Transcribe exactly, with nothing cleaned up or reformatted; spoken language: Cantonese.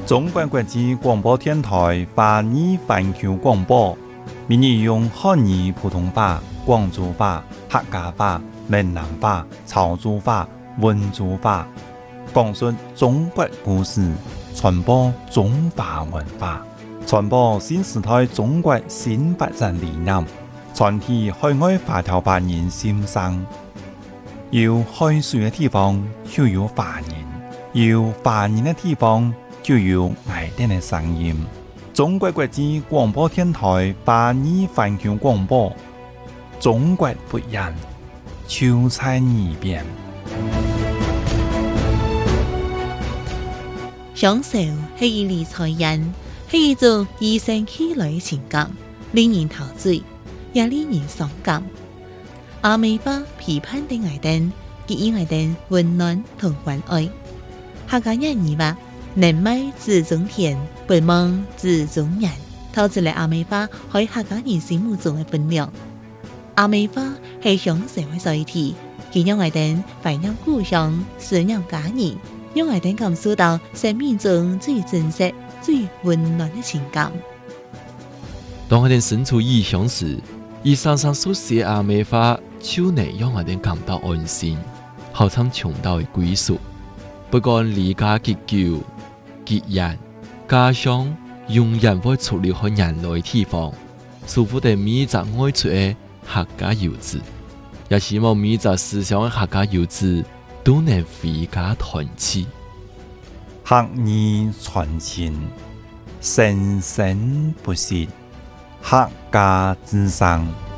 中国国际广播电台华语环球广播，每日用汉语普通话、广州话、客家话、闽南话、潮州话、温州话，讲述中国故事，传播中华文化，传播新时代中国新发展理念，传递海外华侨华人心声。有海水的地方就有华人，有华人的地方就有爱哋的声音。中国国际广播电台华语环球广播，中国不一样，就在耳边。 享受係以理財人，係一種與生俱來嘅情感，令人陶醉，也令人傷感。阿美巴批判的愛燈，給予愛燈溫暖同關愛。客家人語話：能賣自種田，不忘自種人，透出嚟阿美巴喺客家人心目中嘅分量。阿美巴係享受嘅載體，佢讓愛燈懷念故鄉，思念家人，讓愛燈感受到生命中最真實、最溫暖嘅情感。 當我哋身處異鄉時，以常常所寫阿美話，就能讓我哋感到安心，好像重到嘅歸屬。不管離家結久、結緣、家鄉，永遠會出離開人類地方，舒服地每隻愛出嘅客家遊子，也希望每隻思想嘅客家遊子都能回家團聚。 客語傳情，生生不息，客家之聲。